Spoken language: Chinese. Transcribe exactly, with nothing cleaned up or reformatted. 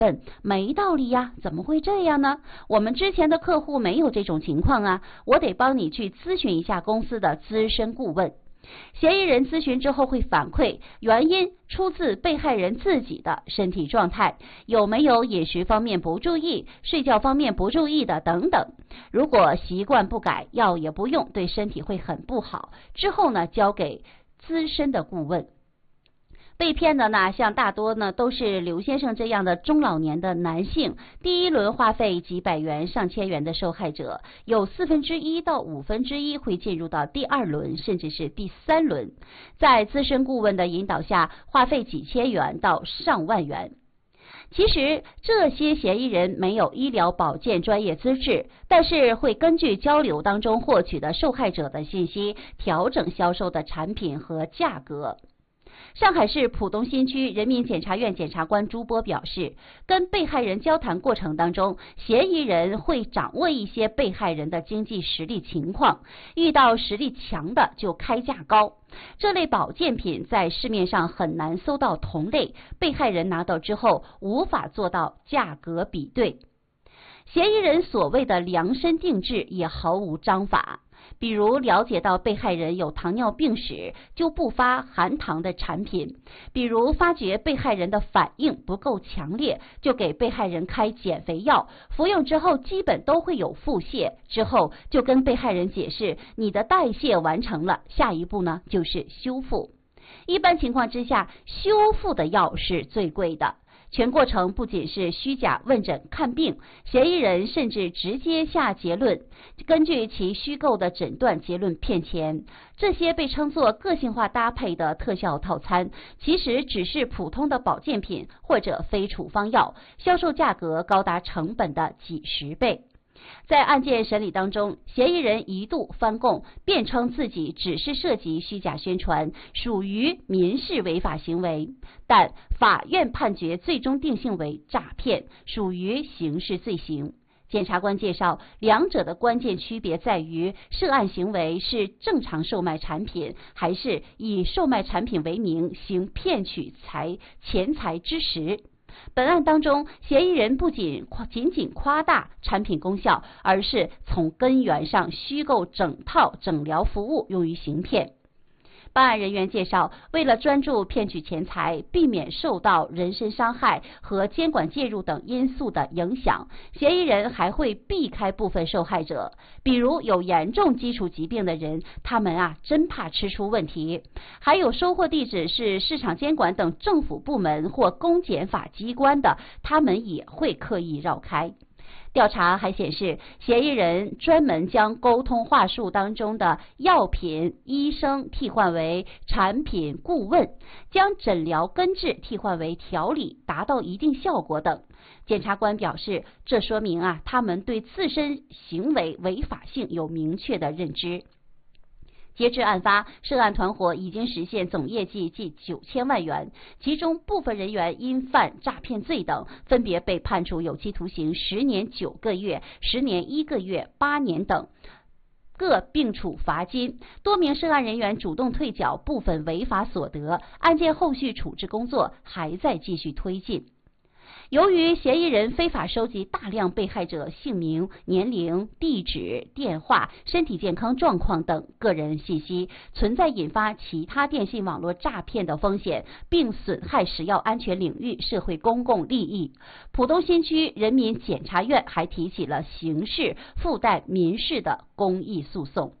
问，没道理呀，怎么会这样呢？我们之前的客户没有这种情况啊，我得帮你去咨询一下公司的资深顾问。嫌疑人咨询之后会反馈，原因出自被害人自己的身体状态，有没有饮食方面不注意、睡觉方面不注意的等等。如果习惯不改，药也不用，对身体会很不好。之后呢，交给资深的顾问。被骗的呢，像大多呢都是刘先生这样的中老年的男性，第一轮花费几百元、上千元的受害者，有四分之一到五分之一会进入到第二轮，甚至是第三轮，在资深顾问的引导下，花费几千元到上万元。其实这些嫌疑人没有医疗保健专业资质，但是会根据交流当中获取的受害者的信息，调整销售的产品和价格。上海市浦东新区人民检察院检察官朱波表示，跟被害人交谈过程当中，嫌疑人会掌握一些被害人的经济实力情况，遇到实力强的就开价高。这类保健品在市面上很难搜到同类，被害人拿到之后无法做到价格比对。嫌疑人所谓的量身定制也毫无章法。比如了解到被害人有糖尿病史，就不发含糖的产品；比如发觉被害人的反应不够强烈，就给被害人开减肥药，服用之后基本都会有腹泻，之后就跟被害人解释你的代谢完成了，下一步呢就是修复。一般情况之下，修复的药是最贵的。全过程不仅是虚假问诊看病，嫌疑人甚至直接下结论，根据其虚构的诊断结论骗钱。这些被称作个性化搭配的特效套餐，其实只是普通的保健品或者非处方药，销售价格高达成本的几十倍。在案件审理当中，嫌疑人一度翻供，辩称自己只是涉及虚假宣传，属于民事违法行为，但法院判决最终定性为诈骗，属于刑事罪行。检察官介绍，两者的关键区别在于涉案行为是正常售卖产品，还是以售卖产品为名行骗取财钱财之实。本案当中，嫌疑人不仅仅仅夸大产品功效，而是从根源上虚构整套诊疗服务用于行骗。办案人员介绍，为了专注骗取钱财，避免受到人身伤害和监管介入等因素的影响，嫌疑人还会避开部分受害者，比如有严重基础疾病的人，他们啊真怕吃出问题；还有收货地址是市场监管等政府部门或公检法机关的，他们也会刻意绕开。调查还显示，嫌疑人专门将沟通话术当中的药品、医生替换为产品顾问，将诊疗根治替换为调理，达到一定效果等。检察官表示，这说明啊，他们对自身行为违法性有明确的认知。截至案发，涉案团伙已经实现总业绩近九千万元，其中部分人员因犯诈骗罪等，分别被判处有期徒刑十年九个月、十年一个月、八年等，各并处罚金。多名涉案人员主动退缴部分违法所得，案件后续处置工作还在继续推进。由于嫌疑人非法收集大量被害者姓名、年龄、地址、电话、身体健康状况等个人信息，存在引发其他电信网络诈骗的风险，并损害食药安全领域社会公共利益。浦东新区人民检察院还提起了刑事附带民事的公益诉讼。